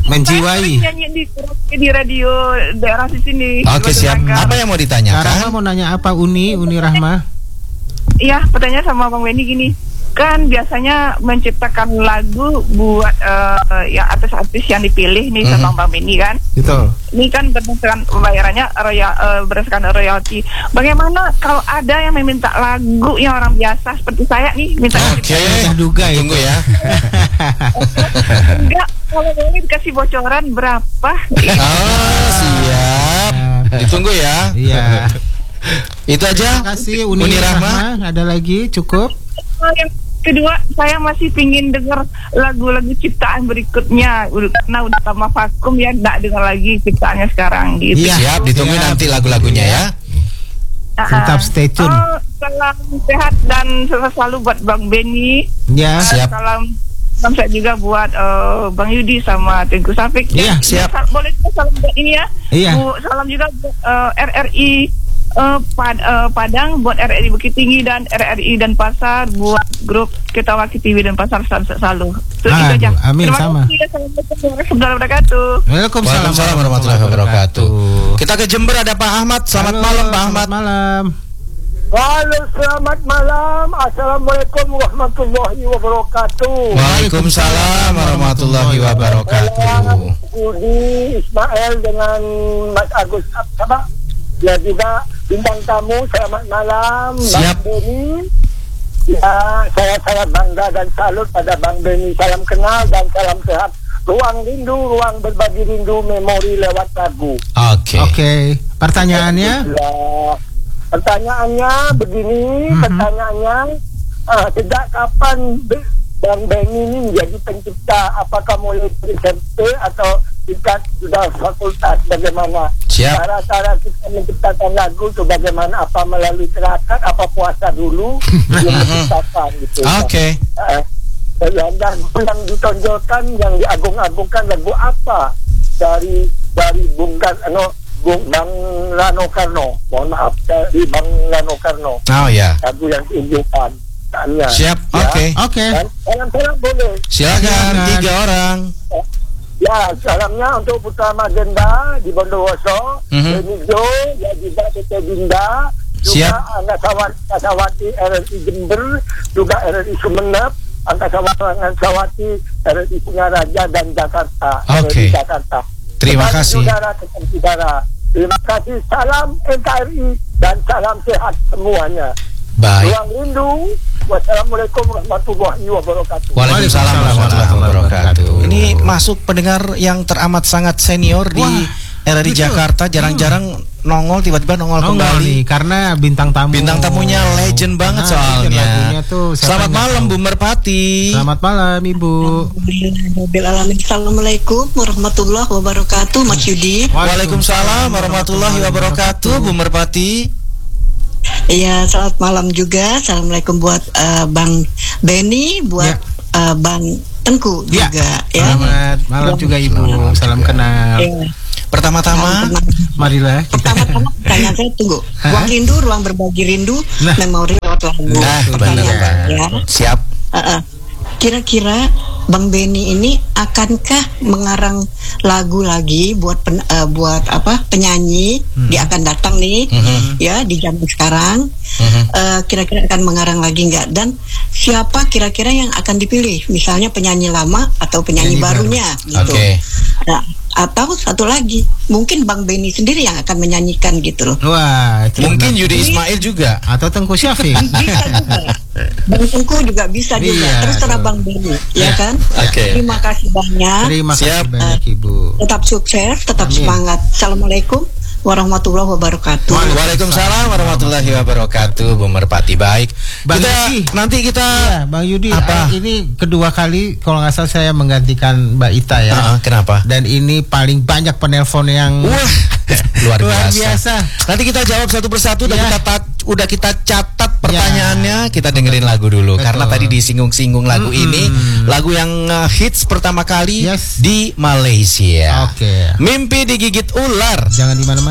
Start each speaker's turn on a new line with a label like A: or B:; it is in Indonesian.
A: menjiwai.
B: Saya nyanyi di radio daerah di sini.
C: Oke, siap. Apa yang mau ditanyakan?
A: Rahma mau nanya apa Uni Rahma?
B: Iya, pertanyaan sama Bang Benny gini. Kan biasanya menciptakan lagu buat ya artis-artis yang dipilih nih sama Bang Benny kan.
A: Betul.
B: Ini kan berdasarkan pembayarannya berdasarkan royalti. Bagaimana kalau ada yang meminta lagu yang orang biasa seperti saya nih minta?
C: Oke,
A: duga
C: tunggu ya.
B: Enggak, kalau boleh dikasih bocoran berapa?
C: Oh, siap. Ditunggu ya.
A: Iya.
C: Itu aja.
A: Terima kasih Uni Rahma. Ada lagi cukup?
B: Yang kedua, saya masih pingin dengar lagu-lagu ciptaan berikutnya karena udah lama vakum ya, nggak dengar lagi ciptaannya sekarang gitu.
A: Iya.
C: Siap, ditunggu nanti lagu-lagunya ya.
A: Tetap stay tune.
B: Salam sehat dan sukses selalu buat Bang Benny.
A: Ya.
C: Siap.
B: Salam sehat juga buat Bang Yudi sama Tengku Safik.
A: Iya,
C: siap.
B: Boleh juga salam buat ini ya.
A: Iya.
B: Salam juga buat RRI Padang, buat RRI Bukit Tinggi dan RRI dan Pasar, buat grup Ketawaki TV dan Pasar selalu. Itu aja.
A: Amin.
B: Terima kasih. Assalamualaikum warahmatullahi wabarakatuh.
C: Waalaikumsalam warahmatullahi wabarakatuh. Kita ke Jember, ada Pak Ahmad. Selamat malam Pak Ahmad.
A: Selamat malam.
D: Halo, selamat malam. Assalamualaikum warahmatullahi wabarakatuh.
C: Waalaikumsalam warahmatullahi wabarakatuh.
D: Budi Ismail dengan Mas Agus Absabah. Ya juga bintang tamu, selamat malam.
C: Siap.
D: Bang Benny. Ya, saya sangat bangga dan salut pada Bang Benny. Salam kenal dan salam sehat. Ruang rindu, ruang berbagi rindu, memori lewat lagu.
C: Oke.
A: Pertanyaannya?
D: Ya, pertanyaannya begini, sejak kapan Bang Benny ini menjadi pencipta? Apakah mulai dari SMP atau tingkat sudah fakultas? Bagaimana?
C: Siap.
D: Cara-cara kita menciptakan lagu itu bagaimana? Apa melalui terakat? Apa puasa dulu? Yang menciptakan gitu.
C: Oke.
D: Yang ditonjolkan, yang diagung-agungkan lagu apa dari Bung Rano Karno? Mohon maaf, dari Bang Rano Karno.
C: Oh ya.
D: Lagu yang diunjukkan.
C: Siap. Oke.
D: Salam boleh.
C: Silakan 3 orang.
D: Ya, salamnya untuk Putra Magenda di Bondowoso, Benijo, ya juga Tete Dinda, juga Angkasawati RRI Jember, juga RRI Sumeneb, Angkasawati RRI Singaraja dan Jakarta.
C: Oke.
D: RRI Jakarta.
C: Terima kasih.
D: Saudara. Terima kasih. Salam NKRI dan salam sehat semuanya.
C: Baik.
D: Ruang rindu. Wassalamualaikum warahmatullahi wabarakatuh.
C: Waalaikumsalam warahmatullahi wabarakatuh. Ini masuk pendengar yang teramat sangat senior di RRI Jakarta, jarang-jarang nongol, tiba-tiba nongol kembali
A: nih, karena bintang tamunya
C: legend banget soalnya. Selamat malam Bu Merpati.
A: Selamat malam Ibu.
E: Assalamualaikum warahmatullahi wabarakatuh Mas Yudi.
C: Waalaikumsalam warahmatullahi wabarakatuh Bu Merpati.
E: Iya, selamat malam juga. Assalamualaikum buat Bang Benny, buat Bang Tengku juga.
A: Selamat malam juga Ibu. Salam kenal.
C: Pertama-tama,
A: marilah kita.
E: Pertama-tama pertanyaan saya tunggu. Ruang rindu, ruang berbagi rindu, memori lewat lagu.
C: benar.
E: Ya.
C: Siap.
E: Kira-kira Bang Benny ini akankah mengarang lagu lagi buat penyanyi? Dia akan datang nih, ya di zaman sekarang. Kira-kira akan mengarang lagi nggak? Dan siapa kira-kira yang akan dipilih? Misalnya penyanyi lama atau penyanyi barunya, gitu. Nah, atau satu lagi, mungkin Bang Benny sendiri yang akan menyanyikan gitu loh.
A: Wah,
C: mungkin Yudi Ismail juga
A: atau Tengku Syafiq.
E: Bisa juga. Bang Tengku juga bisa juga. Terus terang Bang Benny, ya kan? Terima kasih banyak.
A: Terima kasih banyak Ibu.
E: Tetap sukses, tetap semangat. Assalamualaikum warahmatullahi wabarakatuh.
C: Waalaikumsalam warahmatullahi wabarakatuh Bu Merpati. Baik. Nanti kita
A: Bang Yudi, ini kedua kali kalau nggak salah saya menggantikan Mbak Ita ya.
C: Kenapa?
A: Dan ini paling banyak penelpon yang
C: luar biasa. Nanti kita jawab satu persatu. Udah kita catat pertanyaannya. Kita dengerin lagu dulu. Karena tadi disinggung-singgung lagu ini, lagu yang hits pertama kali di Malaysia. Mimpi digigit ular.
A: Jangan di mana-mana.